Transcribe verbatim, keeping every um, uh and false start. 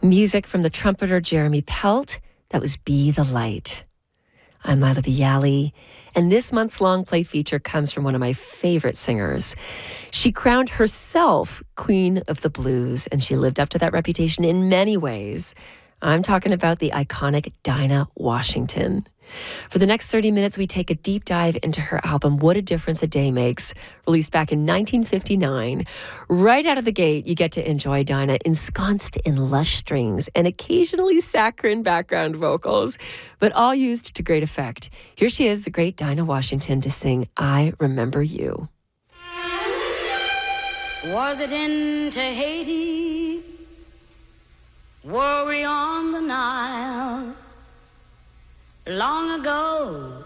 Music from the trumpeter Jeremy Pelt. That was Be the Light. I'm Lila Bialy, and this month's long play feature comes from one of my favorite singers. She crowned herself Queen of the Blues, and she lived up to that reputation in many ways. I'm talking about the iconic Dinah Washington. For the next thirty minutes, we take a deep dive into her album, What a Difference a Day Makes, released back in nineteen fifty-nine. Right out of the gate, you get to enjoy Dinah ensconced in lush strings and occasionally saccharine background vocals, but all used to great effect. Here she is, the great Dinah Washington, to sing I Remember You. Was it in Tahiti? Were we on the Nile? Long ago